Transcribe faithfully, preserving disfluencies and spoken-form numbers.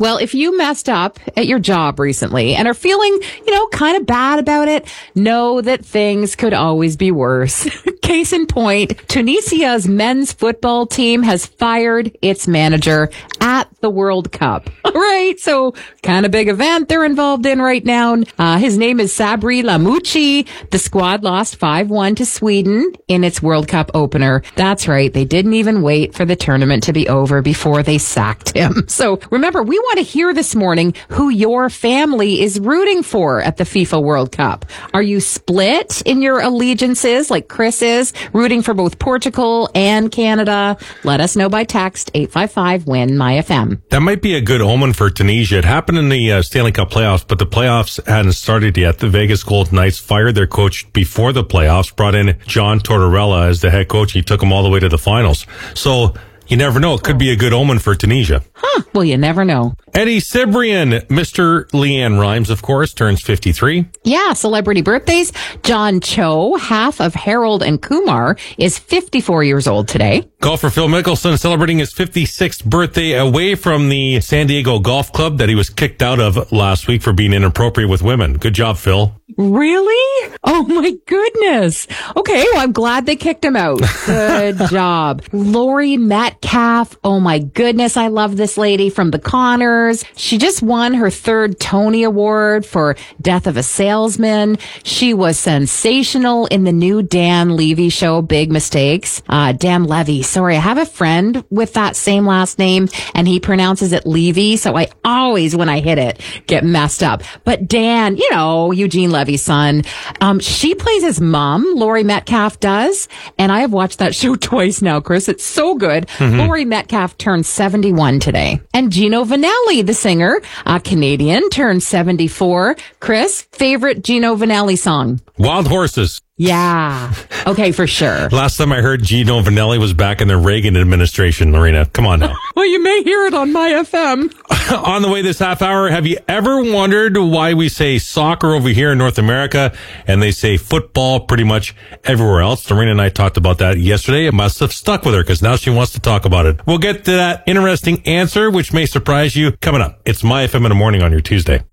Well, if you messed up at your job recently and are feeling, you know, kind of bad about it, know that things could always be worse. Case in point, Tunisia's men's football team has fired its manager at the World Cup. All right, so kind of big event they're involved in right now. Uh, his name is Sabri Lamouchi. The squad lost five one to Sweden in its World Cup opener. That's right, they didn't even wait for the tournament to be over before they sacked him. So remember, we want to hear this morning who your family is rooting for at the FIFA World Cup. Are you split in your allegiances like Chris is, rooting for both Portugal and Canada? Let us know by text eight five five win my F M. That might be a good omen for Tunisia. It happened in the uh, Stanley Cup playoffs, but the playoffs hadn't started yet. The Vegas Golden Knights fired their coach before the playoffs, brought in John Tortorella as the head coach. He took them all the way to the finals. So you never know. It could be a good omen for Tunisia. Huh. Well, you never know. Eddie Cibrian, Mister Leanne Rimes, of course, turns fifty-three. Yeah, celebrity birthdays. John Cho, half of Harold and Kumar, is fifty-four years old today. Golfer Phil Mickelson celebrating his fifty-sixth birthday away from the San Diego Golf Club that he was kicked out of last week for being inappropriate with women. Good job, Phil. Really? Oh my goodness. Okay, well, I'm glad they kicked him out. Good job. Lori Metcalf. Oh my goodness, I love this lady from the Connors. She just won her third Tony Award for Death of a Salesman. She was sensational in the new Dan Levy show, Big Mistakes. Uh, Dan Levy. Sorry, I have a friend with that same last name and he pronounces it Levy. So I always, when I hit it, get messed up. But Dan, you know, Eugene Levy's son, um, she plays his mom, Lori Metcalf does. And I have watched that show twice now, Chris. It's so good. Mm-hmm. Lori Metcalf turned seventy-one today. And Gino Vanelli, the singer, a Canadian, turned seventy-four. Chris, favorite Gino Vanelli song? Wild Horses. Yeah. Okay, for sure. Last time I heard Gino Vanelli was back in the Reagan administration, Lorena. Come on now. Well, you may hear it on my F M. On the way this half hour, have you ever wondered why we say soccer over here in North America and they say football pretty much everywhere else? Lorena and I talked about that yesterday. It must have stuck with her because now she wants to talk about it. We'll get to that interesting answer, which may surprise you, coming up. It's My F M in the Morning on your Tuesday.